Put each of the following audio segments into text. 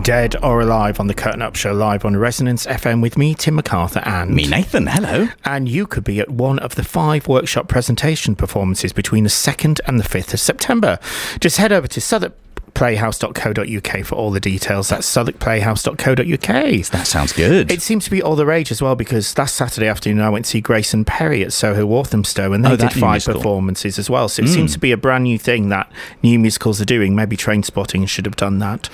Dead or Alive on the Curtain Up Show, live on Resonance FM with me, Tim MacArthur, and me, Nathan. Hello. And you could be at one of the 5 workshop presentation performances between the 2nd and the 5th of September. Just head over to southwarkplayhouse.co.uk for all the details. That's southwarkplayhouse.co.uk. That sounds good. It seems to be all the rage as well, because last Saturday afternoon I went to see Grayson Perry at Soho Walthamstow, and they did 5 performances as well. So it seems to be a brand new thing that new musicals are doing. Maybe Trainspotting should have done that.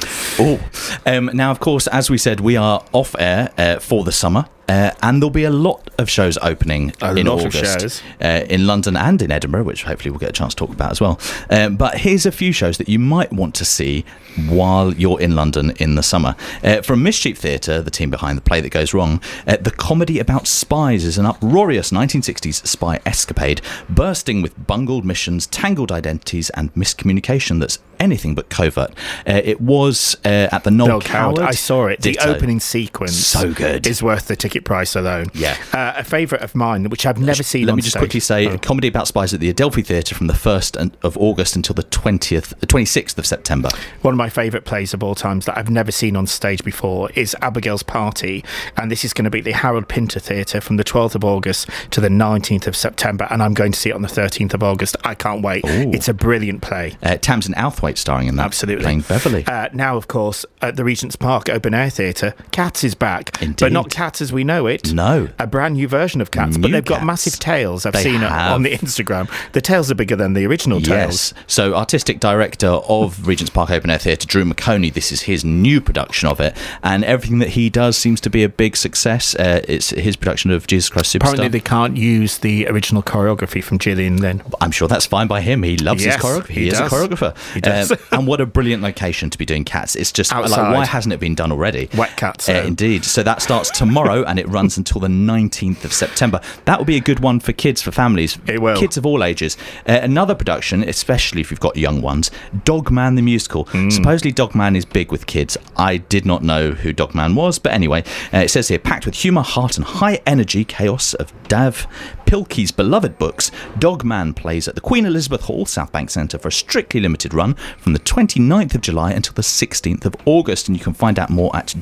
Now, of course, as we said, we are off air for the summer. And there'll be a lot of shows opening in August in London and in Edinburgh, which hopefully we'll get a chance to talk about as well. But here's a few shows that you might want to see while you're in London in the summer. From Mischief Theatre, the team behind The Play That Goes Wrong, the comedy about spies is an uproarious 1960s spy escapade, bursting with bungled missions, tangled identities, and miscommunication that's anything but covert. It was at the Noel Coward. I saw it. The opening sequence, so good, is worth the ticket price alone. Yeah. A favourite of mine, which I've never seen. Let me just quickly say, a comedy about spies at the Adelphi Theatre from the 1st of August until the 26th of September. One of my favourite plays of all times that I've never seen on stage before is Abigail's Party, and this is going to be at the Harold Pinter Theatre from the 12th of August to the 19th of September, and I'm going to see it on the 13th of August. I can't wait. Ooh. It's a brilliant play. Tamsin Outhwaite starring in that. Absolutely. Playing Beverly. Now, of course, at the Regent's Park Open Air Theatre, Cats is back. Indeed. But not Cats as we know it. No. A brand new version of Cats, but they've got massive tails. I've seen it on the Instagram. The tails are bigger than the original tails. Yes. So artistic director of Regent's Park Open Air Theatre, Drew McConey, this is his new production of it, and everything that he does seems to be a big success. It's his production of Jesus Christ Superstar. Apparently they can't use the original choreography from Gillian then. I'm sure that's fine by him. He loves his choreography. He is a choreographer. He does. And what a brilliant location to be doing Cats. It's just outside. Like, why hasn't it been done already? Wet Cats. Indeed. So that starts tomorrow and it runs until the 19th of September. That will be a good one for kids, for families. It will. Kids of all ages. Another production, especially if you've got young ones, Dogman the Musical. Supposedly Dogman is big with kids. I did not know who Dogman was, but anyway, it says here, packed with humour, heart and high energy chaos of Dav Pilkey's beloved books, Dogman plays at the Queen Elizabeth Hall, South Bank Centre, for a strictly limited run from the 29th of July until the 16th of August, and you can find out more at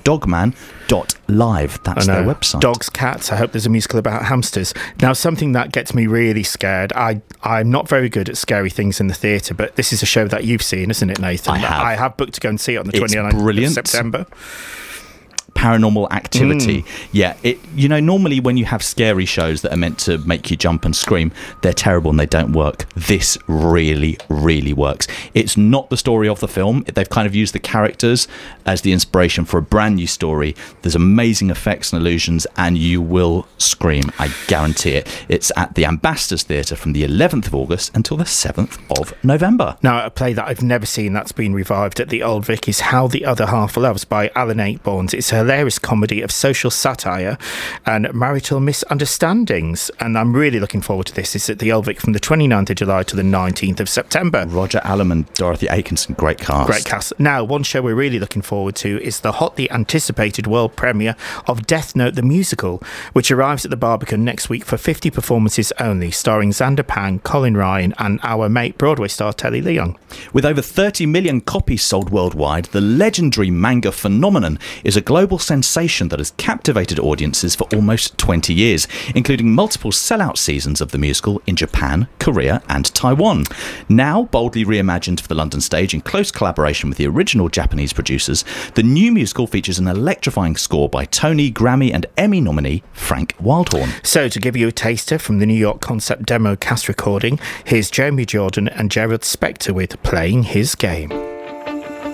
dogman.live. That's their website. Dogs, cats. I hope there's a musical about hamsters. Now, something that gets me really scared, I'm not very good at scary things in the theatre, but this is a show that you've seen, isn't it, Nathan? I have booked to go and see it on the 29th of September. Paranormal Activity. Yeah, normally when you have scary shows that are meant to make you jump and scream, they're terrible and they don't work. This really, really works. It's not the story of the film. They've kind of used the characters as the inspiration for a brand new story. There's amazing effects and illusions, and you will scream. I guarantee it. It's at the Ambassadors Theatre from the 11th of August until the 7th of November. Now, a play that I've never seen that's been revived at the Old Vic is How the Other Half Loves by Alan Ayckbourn. It's a hilarious comedy of social satire and marital misunderstandings, and I'm really looking forward to this. It's at the Old Vic from the 29th of July to the 19th of September. Roger Allam and Dorothy Atkinson, great cast. Now, one show we're really looking forward to is the hotly anticipated world premiere of Death Note the Musical, which arrives at the Barbican next week for 50 performances only, starring Xander Pang, Colin Ryan and our mate Broadway star Telly Leung. With over 30 million copies sold worldwide, the legendary manga phenomenon is a global sensation that has captivated audiences for almost 20 years, including multiple sellout seasons of the musical in Japan, Korea and Taiwan. Now boldly reimagined for the London stage in close collaboration with the original Japanese producers, the new musical features an electrifying score by Tony, Grammy and Emmy nominee Frank Wildhorn. So, to give you a taster from the New York concept demo cast recording, here's Jeremy Jordan and Gerald Spector with Playing His Game.